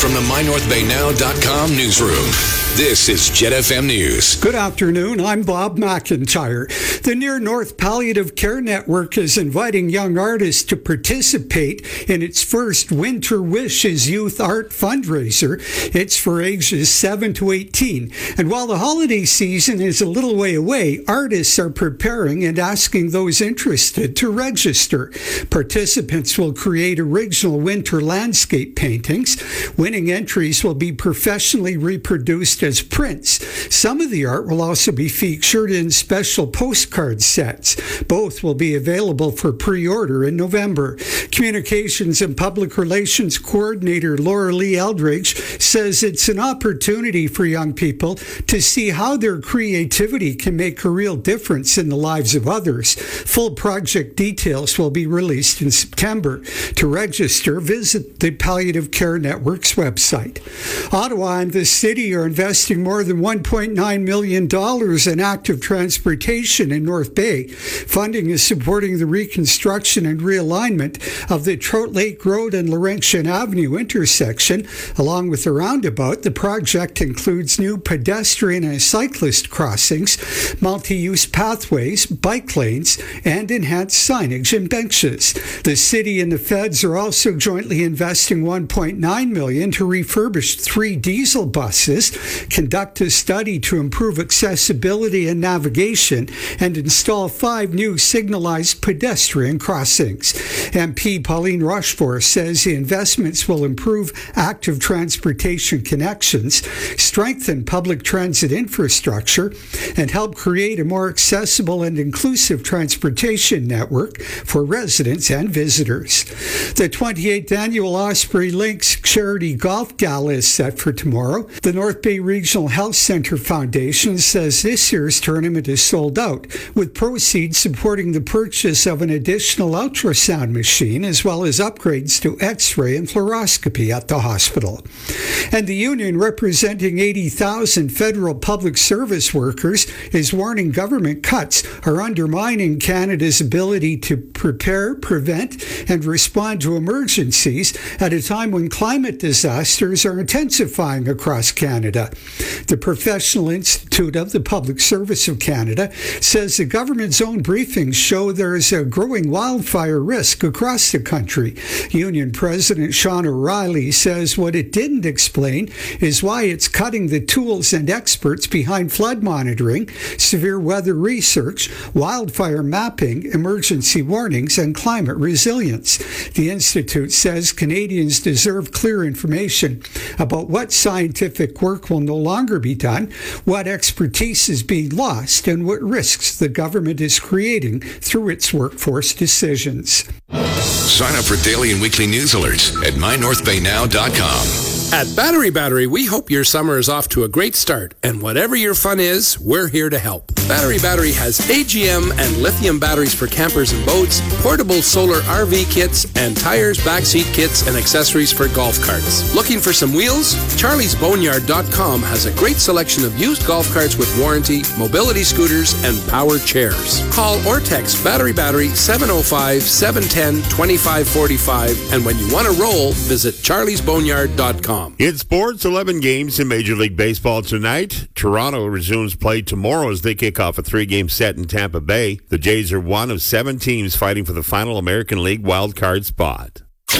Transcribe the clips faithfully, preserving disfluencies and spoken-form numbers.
from the my north bay now dot com newsroom, this is Jet F M News. Good afternoon. I'm Bob McIntyre. The Near North Palliative Care Network is inviting young artists to participate in its first Winter Wishes Youth Art Fundraiser. It's for ages seven to eighteen. And while the holiday season is a little way away, artists are preparing and asking those interested to register. Participants will create original winter landscape paintings. Winning entries will be professionally reproduced as prints. Some of the art will also be featured in special postcard sets. Both will be available for pre-order in November. Communications and Public Relations Coordinator Laura Lee Eldridge says it's an opportunity for young people to see how their creativity can make a real difference in the lives of others. Full project details will be released in September. To register, visit the Palliative Care Network's website. Ottawa and the city are investing more than one point nine million dollars in active transportation in North Bay. Funding is supporting the reconstruction and realignment of the Trout Lake Road and Laurentian Avenue intersection. Along with the roundabout, the project includes new pedestrian and cyclist crossings, multi-use pathways, bike lanes, and enhanced signage and benches. The city and the feds are also jointly investing one point nine million dollars to refurbish three diesel buses, conduct a study to improve accessibility and navigation, and install five new signalized pedestrian crossings. M P Pauline Rochefort says the investments will improve active transportation connections, strengthen public transit infrastructure, and help create a more accessible and inclusive transportation network for residents and visitors. The twenty-eighth Annual Osprey Links Charity Golf Gala is set for tomorrow. The North Bay Regional Health Centre Foundation says this year's tournament is sold out, with proceeds supporting the purchase of an additional ultrasound machine as well as upgrades to x-ray and fluoroscopy at the hospital. And the union representing eighty thousand federal public service workers is warning government cuts are undermining Canada's ability to prepare, prevent, and respond to emergencies at a time when climate disasters are intensifying across Canada. The Professional Institute of the Public Service of Canada says the government's own briefings show there is a growing wildfire risk across the country. Union President Sean O'Reilly says what it didn't explain is why it's cutting the tools and experts behind flood monitoring, severe weather research, wildfire mapping, emergency warnings, and climate resilience. The Institute says Canadians deserve clear information about what scientific work will no longer be done, what expertise is being lost, and what risks the government is creating through its workforce decisions. Sign up for daily and weekly news alerts at my north bay now dot com. At Battery Battery, we hope your summer is off to a great start, and whatever your fun is, we're here to help. Battery Battery has A G M and lithium batteries for campers and boats, portable solar R V kits, and tires, backseat kits, and accessories for golf carts. Looking for some wheels? Charlies Boneyard dot com has a great selection of used golf carts with warranty, mobility scooters, and power chairs. Call or text Battery Battery seven oh five, seven one oh, two five four five, and when you want to roll, visit Charlies Boneyard dot com. In sports, eleven games in Major League Baseball tonight. Toronto resumes play tomorrow as they kick off a three-game set in Tampa Bay. The Jays are one of seven teams fighting for the final American League wildcard spot.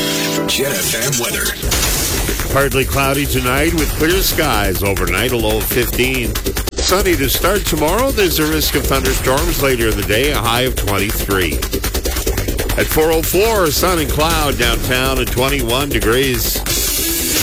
Jet F M weather. Partly cloudy tonight with clear skies overnight, a low of fifteen. Sunny to start tomorrow. There's a risk of thunderstorms later in the day, a high of twenty-three. At four oh four, sun and cloud downtown at twenty-one degrees.